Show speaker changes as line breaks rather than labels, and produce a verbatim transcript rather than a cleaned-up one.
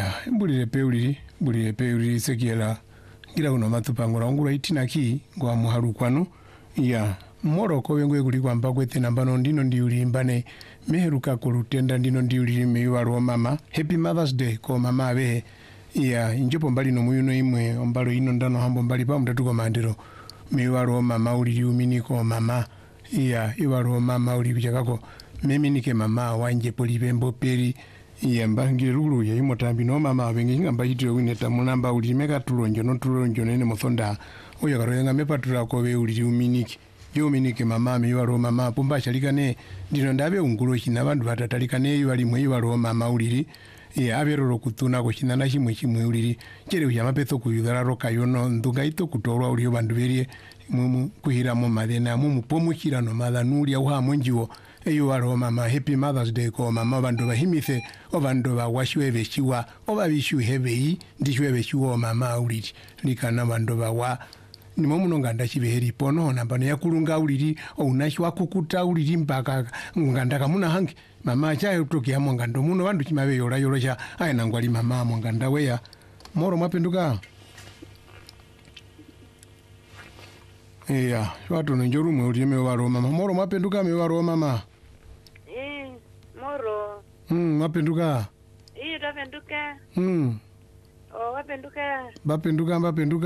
iya mbulire peuliri mbulire peuliri sekiela ngira kuno matupangura ongura itinaki ngwa muharu kwanu iya moroko wengwe kuli kwamba kwete nambano ndino ndiulimbane meheruka kulutenda ndino ndiuliri meiwaro mama happy mothers day ko mama abe iya injopo mbali no muyuno imwe ombalo ino ndano hambo mbali pa mutatuko mandiro meiwaro mama uli umini ko mama iya iwaro mama uli bichakako mimi nike mama wanje polibembo peri iya mbangire lulu ya imotambi no mama abengi ngamba yitiro wineta munamba uli meka tulonjo no tulonjo nene muthonda oya karoyenga mepatura ko be uli uminiki yo minike mama meiwaro mama pumba chalikane ndino ndabe ungulo china bandu batatalikane bali mwiwaro mama uliri iya aberoro kutuna ko china na chimwe chimwe uliri chere uyama petho kuyudara roka yono ndunga ito kutorwa uli bandu berie mumu kuhira mu madena mumu pomukira no madanuli ya uha monjiwo eyo waro mama happy mothers day ko mama bandu bahimise obandu bawashwe beshiwa obabishu hebeyi ndishwe beshiwa mama uliri likana bandu bawa nimo munonga ndachibeheri pono nambano yakulunga uliri ounashwa kukuta uliri mpaka nganda kamuna hangi mama chayo tokia mwangando muno bandu chimabe yola yola cha aya nangwali mama mwanganda weya moro mwapenduka iya watu njoru mwe ulime waro mama moro mwapenduka me waro mama
eh moro
mm mwapenduka
iyo tapenduka
mm
oh wapenduka
bapenduka bapenduka